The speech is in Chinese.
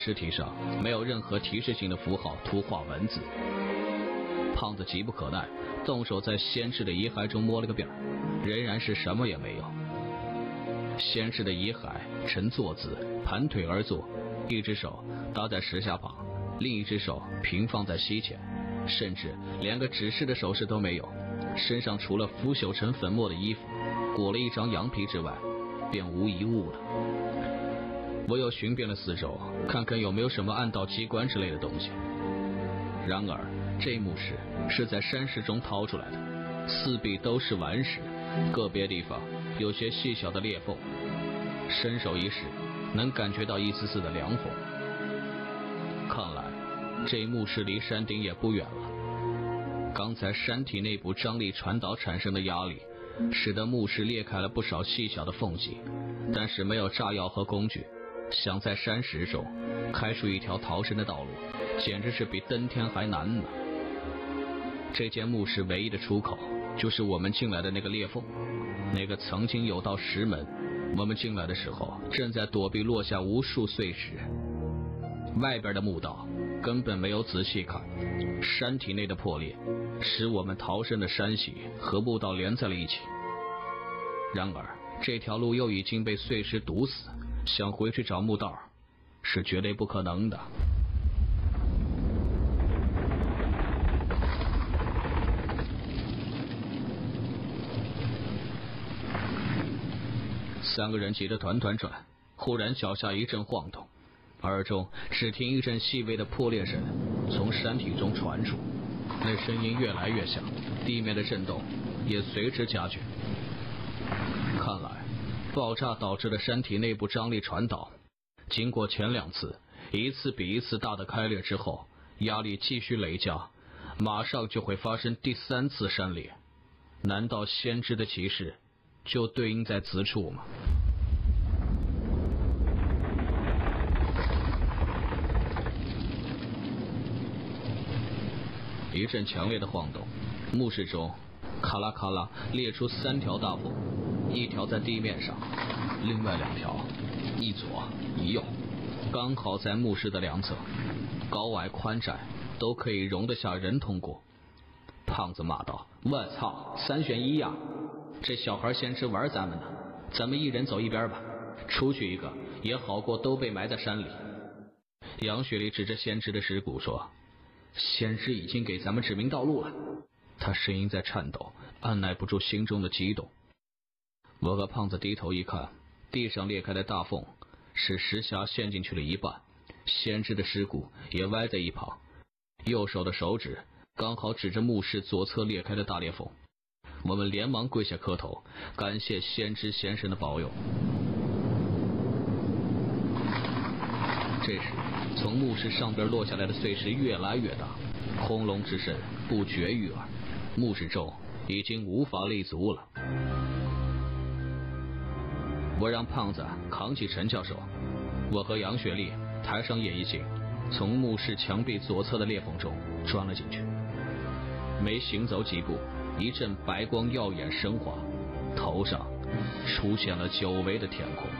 尸体上没有任何提示性的符号图画文字。胖子急不可耐，动手在先知的遗骸中摸了个遍，仍然是什么也没有。先知的遗骸呈坐姿，盘腿而坐，一只手搭在石下旁，另一只手平放在膝前，甚至连个指示的手势都没有。身上除了腐朽成粉末的衣服，裹了一张羊皮之外，便无一物了。我又寻遍了四周，看看有没有什么暗道机关之类的东西。然而这墓室是在山石中掏出来的，四壁都是顽石，个别地方有些细小的裂缝，伸手一试，能感觉到一丝丝的凉风。看来这墓室离山顶也不远了。刚才山体内部张力传导产生的压力，使得墓室裂开了不少细小的缝隙，但是没有炸药和工具，想在山石中开出一条逃生的道路，简直是比登天还难呢。这间墓室唯一的出口就是我们进来的那个裂缝，那个曾经有道石门，我们进来的时候正在躲避落下无数碎石。外边的墓道根本没有仔细看，山体内的破裂使我们逃生的山隙和墓道连在了一起。然而这条路又已经被碎石堵死，想回去找墓道是绝对不可能的。三个人急得团团转，忽然脚下一阵晃动，耳中只听一阵细微的破裂声从山体中传出，那声音越来越响，地面的震动也随之加剧。看来爆炸导致的山体内部张力传导，经过前两次一次比一次大的开裂之后，压力继续累加，马上就会发生第三次山裂。难道先知的启示就对应在此处吗？一阵强烈的晃动，墓室中咔啦咔啦裂出三条大缝，一条在地面上，另外两条一左一右，刚好在墓室的两侧，高矮宽窄都可以容得下人通过。胖子骂道：我操，3选1呀，这小孩先知玩咱们呢，咱们一人走一边吧，出去一个也好过都被埋在山里。杨雪丽指着先知的尸骨说：先知已经给咱们指明道路了。他声音在颤抖，按耐不住心中的激动。我和胖子低头一看，地上裂开的大缝使石匣陷进去了一半，先知的尸骨也歪在一旁，右手的手指刚好指着墓室左侧裂开的大裂缝。我们连忙跪下磕头，感谢先知先生的保佑。这时从墓室上边落下来的碎石越来越大，轰隆之声不绝于耳，墓室中已经无法立足了。我让胖子扛起陈教授，我和杨雪丽抬上野一行，从墓室墙壁左侧的裂缝中钻了进去。没行走几步，一阵白光耀眼升华，头上出现了久违的天空。